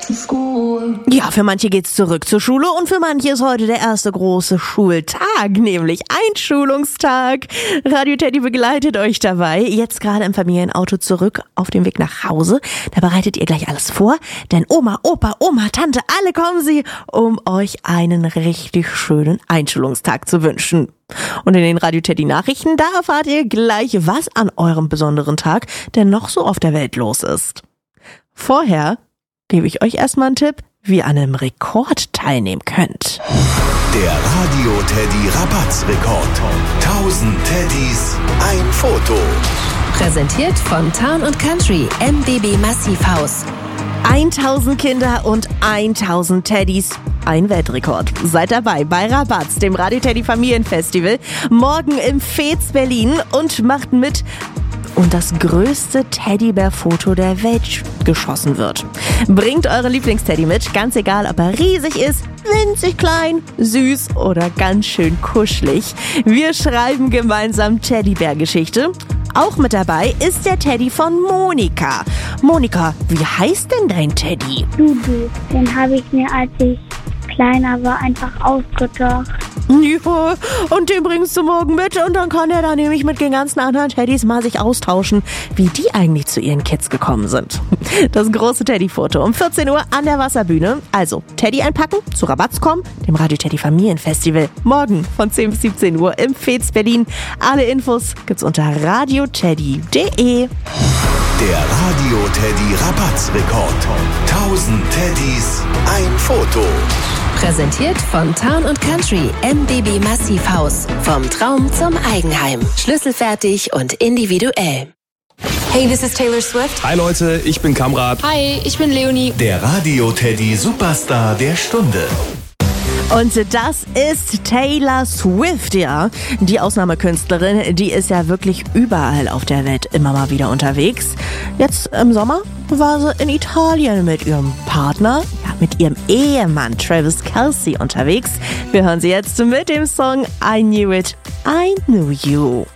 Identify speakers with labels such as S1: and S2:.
S1: Ja, für manche geht's zurück zur Schule und für manche ist heute der erste große Schultag, nämlich Einschulungstag. Radio Teddy begleitet euch dabei, jetzt gerade im Familienauto zurück auf dem Weg nach Hause. Da bereitet ihr gleich alles vor, denn Oma, Opa, Oma, Tante, alle kommen sie, um euch einen richtig schönen Einschulungstag zu wünschen. Und in den Radio Teddy Nachrichten, da erfahrt ihr gleich, was an eurem besonderen Tag denn noch so auf der Welt los ist. Vorher gebe ich euch erstmal einen Tipp, wie ihr an einem Rekord teilnehmen könnt.
S2: Der Radio Teddy Rabattrekord. 1000 Teddys, ein Foto.
S3: Präsentiert von Town & Country, MBB Massivhaus.
S1: 1000 Kinder und 1000 Teddys. Ein Weltrekord. Seid dabei bei Rabatz, dem Radio Teddy Familienfestival. Morgen im Veets Berlin und macht mit, und das größte Teddybär-Foto der Welt geschossen wird. Bringt euren Lieblingsteddy mit, ganz egal, ob er riesig ist, winzig klein, süß oder ganz schön kuschelig. Wir schreiben gemeinsam Teddybär-Geschichte. Auch mit dabei ist der Teddy von Monika. Monika, wie heißt denn dein Teddy?
S4: Dudu. Den habe ich mir, als ich kleiner war, einfach ausgedacht.
S1: Ja, und den bringst du morgen mit und dann kann er da nämlich mit den ganzen anderen Teddys mal sich austauschen, wie die eigentlich zu ihren Kids gekommen sind. Das große Teddy-Foto um 14 Uhr an der Wasserbühne. Also Teddy einpacken, zu Rabatz kommen, dem Radio Teddy Familienfestival. Morgen von 10 bis 17 Uhr im Veets Berlin. Alle Infos gibt's unter radioteddy.de.
S2: Der Radio Teddy Rabattrekord. 1000 Teddys, ein Foto.
S3: Präsentiert von Town & Country, MBB Massivhaus. Vom Traum zum Eigenheim. Schlüsselfertig und individuell.
S5: Hey, this is Taylor Swift.
S6: Hi Leute, ich bin Kamrat.
S5: Hi, ich bin Leonie.
S2: Der Radio Teddy Superstar der Stunde.
S1: Und das ist Taylor Swift, ja. Die Ausnahmekünstlerin, die ist ja wirklich überall auf der Welt immer mal wieder unterwegs. Jetzt im Sommer war sie in Italien mit ihrem Partner, ja, mit ihrem Ehemann Travis Kelce unterwegs. Wir hören sie jetzt mit dem Song I Knew It, I Knew You.